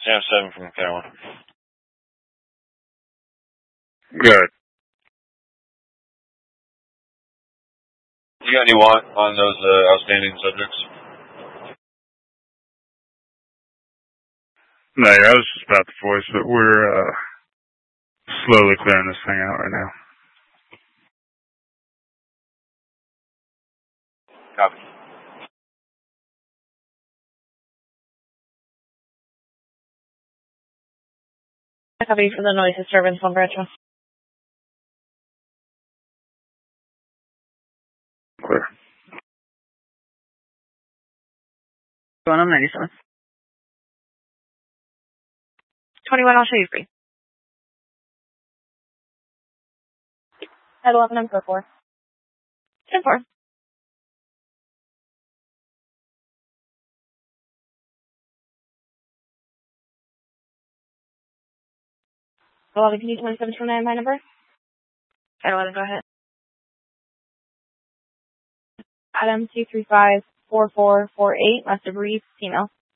Sam 7 from Carolina. Good. You got any want on those outstanding subjects? No, I was just about to voice, but we're slowly clearing this thing out right now. Copy. Copy for the noise disturbance on Bradshaw. Clear. Going on 97. 21, I'll show you free. At 11, I'm 4. 10-4. Well, can you 27 from my number? At 11, go ahead. Adam 235-4448, must have read female.